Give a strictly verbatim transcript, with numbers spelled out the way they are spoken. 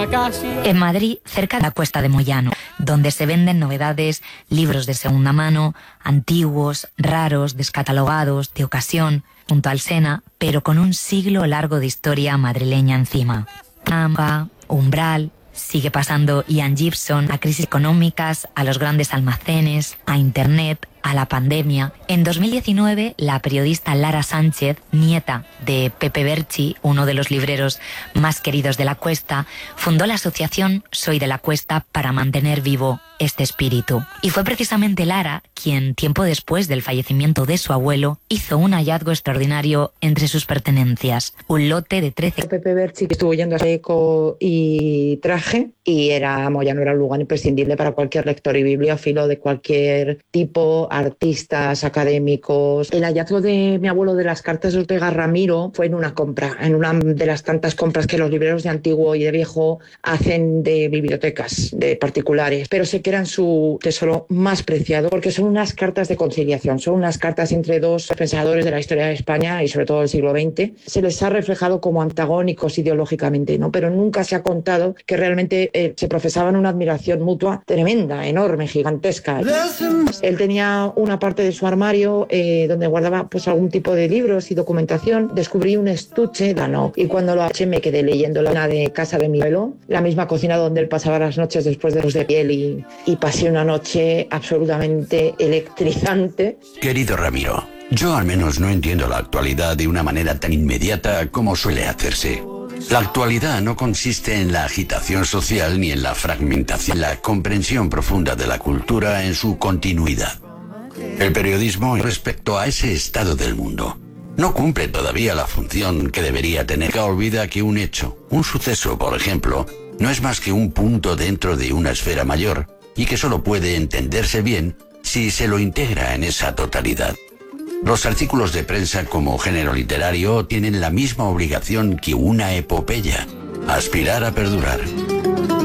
En Madrid, cerca de la Cuesta de Moyano, donde se venden novedades, libros de segunda mano, antiguos, raros, descatalogados, de ocasión, junto al Sena, pero con un siglo largo de historia madrileña encima. Trampa, Umbral, sigue pasando Ian Gibson, a crisis económicas, a los grandes almacenes, a Internet, a la pandemia. En dos mil diecinueve, la periodista Lara Sánchez, nieta de Pepe Berchi, uno de los libreros más queridos de la Cuesta, fundó la asociación Soy de la Cuesta para mantener vivo este espíritu. Y fue precisamente Lara quien, tiempo después del fallecimiento de su abuelo, hizo un hallazgo extraordinario entre sus pertenencias. Un lote de trece... Pepe Berchi que estuvo yendo a Eco y Traje, y era Moyano era un lugar imprescindible para cualquier lector y bibliófilo de cualquier tipo, artistas, académicos. El hallazgo de mi abuelo de las cartas de Ortega Ramiro fue en una compra, en una de las tantas compras que los libreros de antiguo y de viejo hacen de bibliotecas, de particulares, pero sé que eran su tesoro más preciado porque son unas cartas de conciliación, son unas cartas entre dos pensadores de la historia de España y sobre todo del siglo veinte. Se les ha reflejado como antagónicos ideológicamente, ¿no? Pero nunca se ha contado que realmente eh, se profesaban una admiración mutua tremenda, enorme, gigantesca. Él tenía una parte de su armario eh, donde guardaba pues algún tipo de libros y documentación. Descubrí un estuche, no, y cuando lo eché me quedé leyendo la de casa de mi abuelo, la misma cocina donde él pasaba las noches después de los de piel y, y pasé una noche absolutamente electrizante. Querido Ramiro, yo al menos no entiendo la actualidad de una manera tan inmediata como suele hacerse. La actualidad no consiste en la agitación social ni en la fragmentación, la comprensión profunda de la cultura en su continuidad. El periodismo respecto a ese estado del mundo no cumple todavía la función que debería tener. Olvida que un hecho, un suceso, por ejemplo, no es más que un punto dentro de una esfera mayor y que solo puede entenderse bien si se lo integra en esa totalidad. Los artículos de prensa como género literario tienen la misma obligación que una epopeya: aspirar a perdurar.